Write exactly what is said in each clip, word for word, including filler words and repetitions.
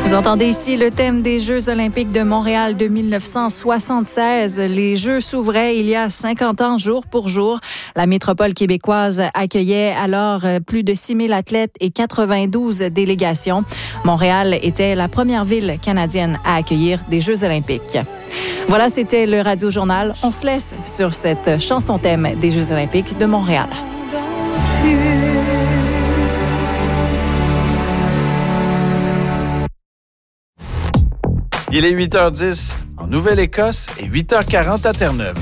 Vous entendez ici le thème des Jeux olympiques de Montréal de dix-neuf cent soixante-seize. Les Jeux s'ouvraient il y a cinquante ans, jour pour jour. La métropole québécoise accueillait alors plus de six mille athlètes et quatre-vingt-douze délégations. Montréal était la première ville canadienne à accueillir des Jeux olympiques. Voilà, c'était le Radio Journal. On se laisse sur cette chanson thème des Jeux olympiques de Montréal. Il est huit heures dix en Nouvelle-Écosse et huit heures quarante à Terre-Neuve.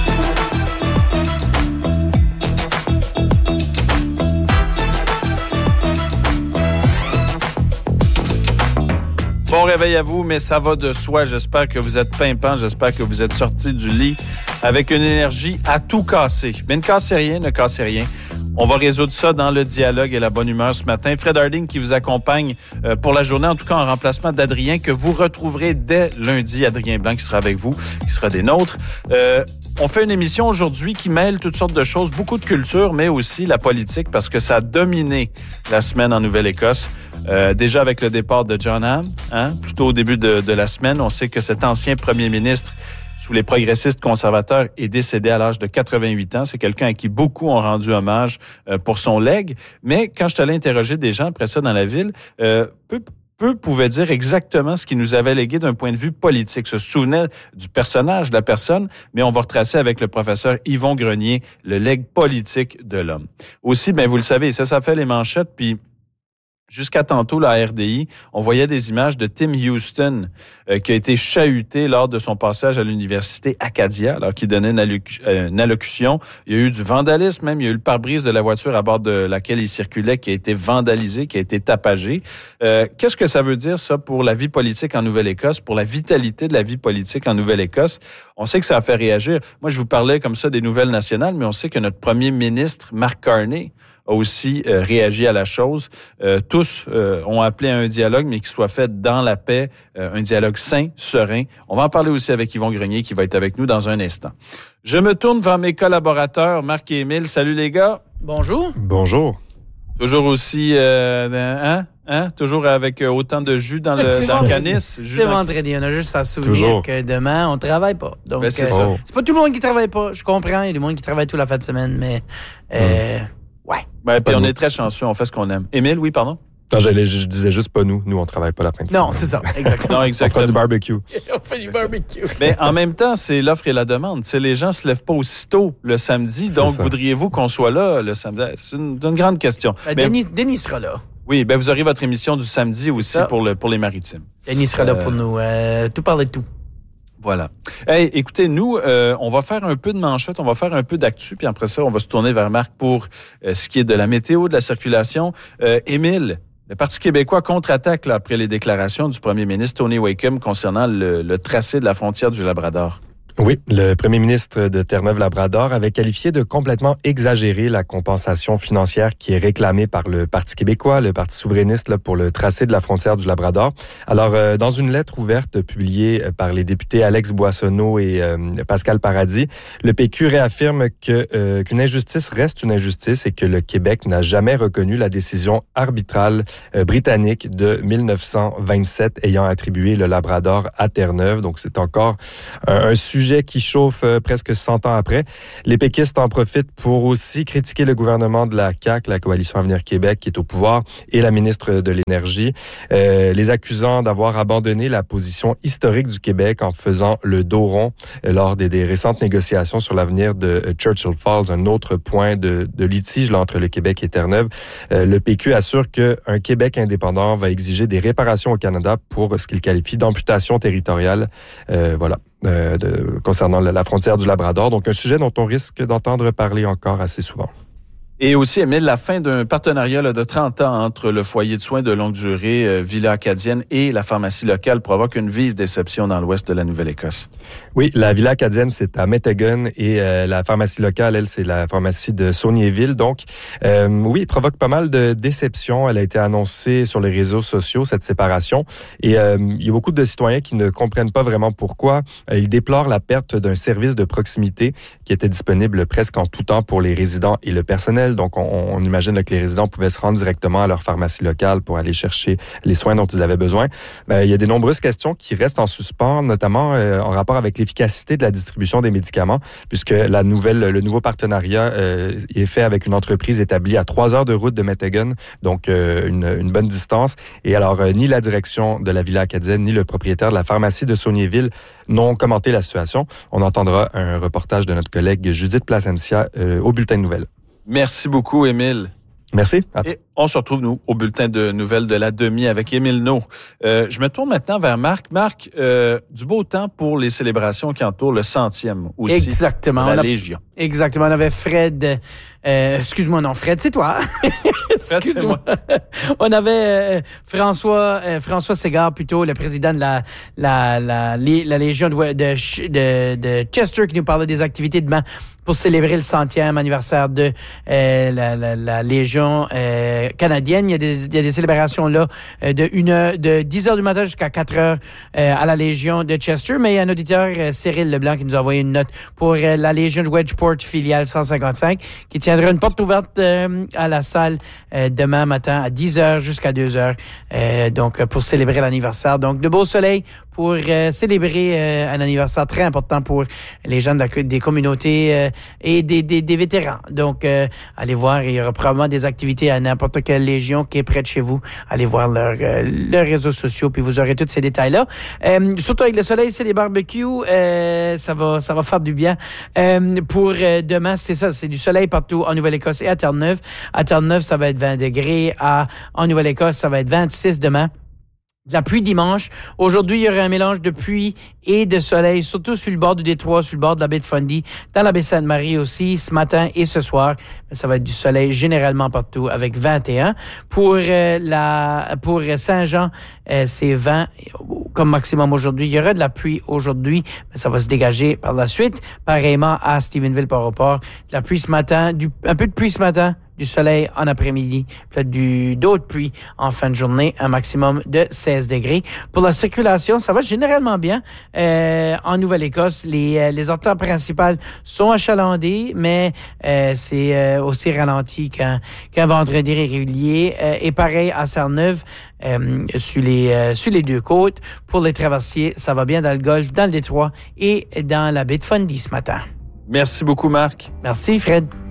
Bon réveil à vous, mais ça va de soi. J'espère que vous êtes pimpant, j'espère que vous êtes sortis du lit avec une énergie à tout casser. Mais ne cassez rien, ne cassez rien. On va résoudre ça dans le dialogue et la bonne humeur ce matin. Fred Harding qui vous accompagne euh, pour la journée, en tout cas en remplacement d'Adrien, que vous retrouverez dès lundi. Adrien Blanc qui sera avec vous, qui sera des nôtres. Euh, on fait une émission aujourd'hui qui mêle toutes sortes de choses, beaucoup de culture, mais aussi la politique, parce que ça a dominé la semaine en Nouvelle-Écosse. Euh, déjà avec le départ de John Ham, hein, plutôt au début de, de la semaine, on sait que cet ancien premier ministre sous les progressistes conservateurs est décédé à l'âge de quatre-vingt-huit ans. C'est quelqu'un à qui beaucoup ont rendu hommage euh, pour son legs. Mais quand je suis allé interroger des gens après ça dans la ville, euh, peu, peu pouvaient dire exactement ce qu'il nous avait légué d'un point de vue politique. Se souvenaient du personnage, de la personne, mais on va retracer avec le professeur Yvon Grenier le legs politique de l'homme. Aussi, ben vous le savez, ça, ça fait les manchettes, puis jusqu'à tantôt, la R D I, on voyait des images de Tim Houston euh, qui a été chahuté lors de son passage à l'université Acadia, alors qu'il donnait une, alloc- euh, une allocution. Il y a eu du vandalisme même, il y a eu le pare-brise de la voiture à bord de laquelle il circulait qui a été vandalisé, qui a été tapagé. Euh, qu'est-ce que ça veut dire, ça, pour la vie politique en Nouvelle-Écosse, pour la vitalité de la vie politique en Nouvelle-Écosse? On sait que ça a fait réagir. Moi, je vous parlais comme ça des nouvelles nationales, mais on sait que notre premier ministre, Mark Carney, a aussi euh, réagi à la chose. Euh, tous euh, ont appelé à un dialogue, mais qui soit fait dans la paix, euh, un dialogue sain, serein. On va en parler aussi avec Yvon Grenier, qui va être avec nous dans un instant. Je me tourne vers mes collaborateurs, Marc et Émile. Salut les gars. Bonjour. Bonjour. Toujours aussi, euh, hein, hein, toujours avec autant de jus dans le, dans le canis. Jus C'est dans... vendredi, on a juste à se souvenir Toujours. que demain, on travaille pas. Donc, Ben, c'est euh, ça. c'est pas tout le monde qui travaille pas. Je comprends, il y a des gens qui travaillent toute la fin de semaine, mais euh, ouais. Ben, puis on nous. est très chanceux, on fait ce qu'on aime. Émile, oui, pardon? Non, je, je disais juste pas nous. Nous, on travaille pas la fin de semaine. Non, c'est ça, exactement. Non, On exactement. fera du barbecue. On fait du barbecue. Mais en même temps, c'est l'offre et la demande. Tu sais, les gens se lèvent pas aussitôt le samedi, C'est donc ça. voudriez-vous qu'on soit là le samedi? C'est une, une grande question. Ben, Mais- Denis, Denis sera là. oui, ben vous aurez votre émission du samedi aussi Ça. pour, le, pour les maritimes. Denis sera là Euh, pour nous euh, tout parler de tout. Voilà. Hey, écoutez, nous, euh, on va faire un peu de manchette, on va faire un peu d'actu, puis après ça, on va se tourner vers Marc pour euh, ce qui est de la météo, de la circulation. Euh, Émile, le Parti québécois contre-attaque là, après les déclarations du premier ministre Tony Wakeham concernant le, le tracé de la frontière du Labrador. Oui, le premier ministre de Terre-Neuve-Labrador avait qualifié de complètement exagéré la compensation financière qui est réclamée par le Parti québécois, le Parti souverainiste, là, pour le tracé de la frontière du Labrador. Alors, euh, dans une lettre ouverte publiée par les députés Alex Boissonneau et euh, Pascal Paradis, le P Q réaffirme que, euh, qu'une injustice reste une injustice et que le Québec n'a jamais reconnu la décision arbitrale euh, britannique de dix-neuf cent vingt-sept ayant attribué le Labrador à Terre-Neuve. Donc, c'est encore un, un sujet qui chauffe euh, presque cent ans après. Les péquistes en profitent pour aussi critiquer le gouvernement de la C A Q, la Coalition Avenir Québec, qui est au pouvoir, et la ministre de l'Énergie, euh, les accusant d'avoir abandonné la position historique du Québec en faisant le dos rond euh, lors des, des récentes négociations sur l'avenir de euh, Churchill Falls, un autre point de, de litige là, entre le Québec et Terre-Neuve. Euh, le P Q assure qu'un Québec indépendant va exiger des réparations au Canada pour ce qu'il qualifie d'amputation territoriale. Euh, voilà. Euh, de, concernant la, la frontière du Labrador. Donc, un sujet dont on risque d'entendre parler encore assez souvent. Et aussi, Émile, la fin d'un partenariat là, de trente ans entre le foyer de soins de longue durée euh, Villa Acadienne et la pharmacie locale provoque une vive déception dans l'ouest de la Nouvelle-Écosse. Oui, la Villa Acadienne, c'est à Meteghan et euh, la pharmacie locale, elle, c'est la pharmacie de Saulniéville. Donc, euh, oui, provoque pas mal de déception. Elle a été annoncée sur les réseaux sociaux, cette séparation. Et euh, il y a beaucoup de citoyens qui ne comprennent pas vraiment pourquoi. Euh, ils déplorent la perte d'un service de proximité qui était disponible presque en tout temps pour les résidents et le personnel. Noël. Donc, on, on imagine là, que les résidents pouvaient se rendre directement à leur pharmacie locale pour aller chercher les soins dont ils avaient besoin. Ben, il y a des nombreuses questions qui restent en suspens, notamment euh, en rapport avec l'efficacité de la distribution des médicaments, puisque la nouvelle, le nouveau partenariat euh, est fait avec une entreprise établie à trois heures de route de Meteghan, donc euh, une, une bonne distance. Et alors, euh, ni la direction de la Villa acadienne, ni le propriétaire de la pharmacie de Saulnier-Ville n'ont commenté la situation. On entendra un reportage de notre collègue Judith Placencia euh, au Bulletin de Nouvelles. Merci beaucoup, Émile. Merci. Et on se retrouve, nous, au bulletin de nouvelles de la demi avec Émile Naud. Euh, je me tourne maintenant vers Marc. Marc, euh, du beau temps pour les célébrations qui entourent le centième aussi. Exactement. De la on a, Légion. Exactement. On avait Fred. Euh, excuse-moi, non, Fred, c'est toi. Fred, c'est moi. On avait euh, François euh, François Ségard, plutôt, le président de la, la, la, la, la Légion de, de, de, de Chester, qui nous parlait des activités demain pour célébrer le centième anniversaire de euh, la, la, la Légion euh, canadienne. Il y a des, il y a des célébrations là euh, de une heure, de dix heures du matin jusqu'à quatre heures euh, à la Légion de Chester. Mais il y a un auditeur, euh, Cyril Leblanc, qui nous a envoyé une note pour euh, la Légion de Wedgeport, filiale cent cinquante-cinq, qui tiendra une porte ouverte euh, à la salle euh, demain matin à dix heures jusqu'à deux heures. Euh, donc, pour célébrer l'anniversaire. Donc, de beau soleil pour euh, célébrer euh, un anniversaire très important pour les gens de la, des communautés euh, et des, des, des vétérans. Donc, euh, allez voir, il y aura probablement des activités à n'importe quelle légion qui est près de chez vous. Allez voir leur, euh, leurs réseaux sociaux, puis vous aurez tous ces détails-là. Euh, surtout avec le soleil, c'est des barbecues, euh, ça va ça va faire du bien. Euh, pour euh, demain, c'est ça, c'est du soleil partout en Nouvelle-Écosse et à Terre-Neuve. À Terre-Neuve, ça va être vingt degrés. À, en Nouvelle-Écosse, ça va être vingt-six demain. De la pluie dimanche. Aujourd'hui, il y aurait un mélange de pluie et de soleil, surtout sur le bord du Détroit, sur le bord de la baie de Fundy, dans la baie Sainte-Marie aussi, ce matin et ce soir. Ça va être du soleil généralement partout avec vingt et un. Pour euh, la pour Saint-Jean, euh, c'est vingt comme maximum aujourd'hui. Il y aura de la pluie aujourd'hui, mais ça va se dégager par la suite. Pareillement à Stephenville-Port-au-Port, de la pluie ce matin, du, un peu de pluie ce matin, du soleil en après-midi, peut-être du, d'autres pluies en fin de journée, un maximum de seize degrés. Pour la circulation, ça va généralement bien. Euh, en Nouvelle-Écosse, les, les artères principales sont achalandées, mais euh, c'est euh, aussi ralenti qu'un, qu'un vendredi régulier. Euh, et pareil à Terre-Neuve, euh, sur, les, euh, sur les deux côtes. Pour les traversiers, ça va bien dans le Golfe, dans le Détroit et dans la baie de Fundy ce matin. Merci beaucoup, Marc. Merci, Fred.